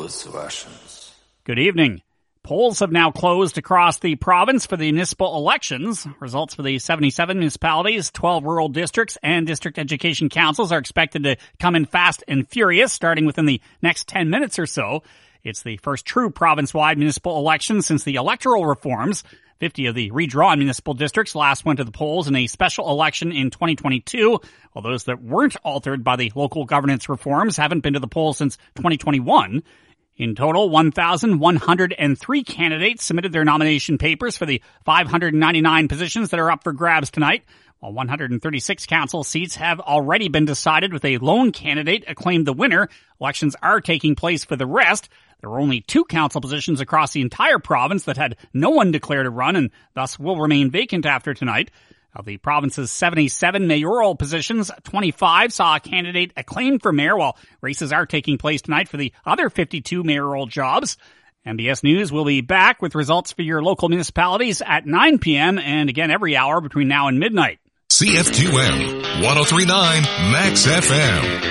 course of actions. Good evening. Polls have now closed across the province for the municipal elections. Results for the 77 municipalities, 12 rural districts, and district education councils are expected to come in fast and furious, starting within the next 10 minutes or so. It's the first true province-wide municipal election since the electoral reforms. 50 of the redrawn municipal districts last went to the polls in a special election in 2022, while those that weren't altered by the local governance reforms haven't been to the polls since 2021. In total, 1,103 candidates submitted their nomination papers for the 599 positions that are up for grabs tonight, while 136 council seats have already been decided with a lone candidate acclaimed the winner. Elections are taking place for the rest. There were only 2 council positions across the entire province that had no one declared a run and thus will remain vacant after tonight. Of the province's 77 mayoral positions, 25 saw a candidate acclaimed for mayor, while races are taking place tonight for the other 52 mayoral jobs. MBS News will be back with results for your local municipalities at 9 p.m. and again every hour between now and midnight. CF2M 103.9 Max FM.